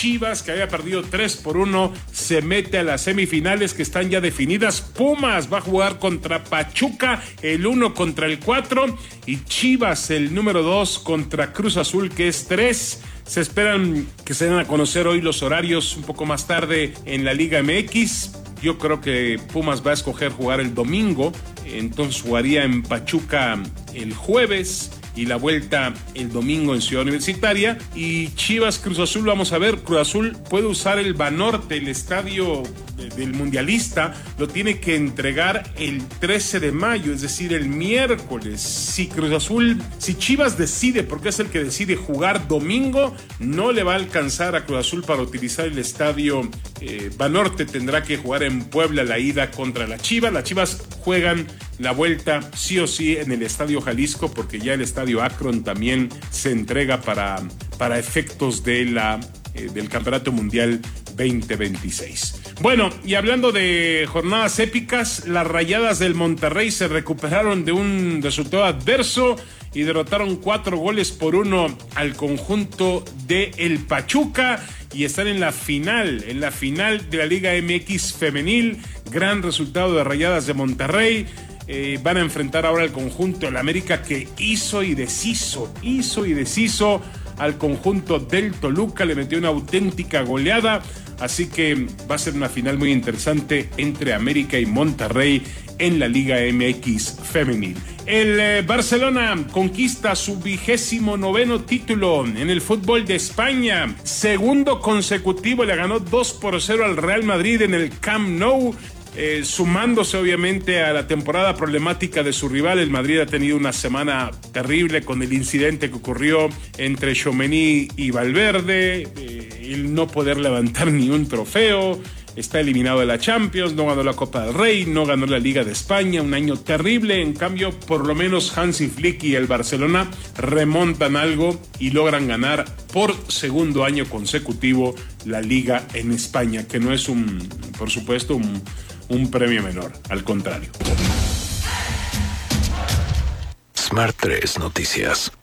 Chivas, que había perdido 3-1, se mete a las semifinales que están ya definidas. Pumas va a jugar contra Pachuca, el 1 contra el 4, y Chivas, el número 2, contra Cruz Azul, que es 3. Se esperan que se den a conocer hoy los horarios un poco más tarde en la Liga MX. Yo creo que Pumas va a escoger jugar el domingo, entonces jugaría en Pachuca el jueves y la vuelta el domingo en Ciudad Universitaria. Y Chivas Cruz Azul, vamos a ver, Cruz Azul puede usar el Banorte, el estadio del mundialista, lo tiene que entregar el 13 de mayo, es decir, el miércoles. Si Chivas decide, porque es el que decide jugar domingo, no le va a alcanzar a Cruz Azul para utilizar el estadio Banorte, tendrá que jugar en Puebla la ida contra la Chivas. Las Chivas juegan la vuelta sí o sí en el Estadio Jalisco, porque ya el Estadio Akron también se entrega para efectos del Campeonato Mundial 2026. Bueno, y hablando de jornadas épicas, las Rayadas del Monterrey se recuperaron de un resultado adverso y derrotaron 4-1 al conjunto de el Pachuca y están en la final de la Liga MX femenil. Gran resultado de Rayadas de Monterrey. Van a enfrentar ahora al conjunto del América, que hizo y deshizo al conjunto del Toluca, le metió una auténtica goleada, así que va a ser una final muy interesante entre América y Monterrey en la Liga MX femenil. El Barcelona conquista su 29º título en el fútbol de España, segundo consecutivo, le ganó 2-0 al Real Madrid en el Camp Nou. Sumándose obviamente a la temporada problemática de su rival. El Madrid ha tenido una semana terrible con el incidente que ocurrió entre Tchouaméni y Valverde, el no poder levantar ni un trofeo, está eliminado de la Champions, no ganó la Copa del Rey, no ganó la Liga de España, un año terrible. En cambio, por lo menos Hansi Flick y el Barcelona remontan algo y logran ganar por segundo año consecutivo la Liga en España, que no es por supuesto, un premio menor, al contrario. Smart 3 Noticias.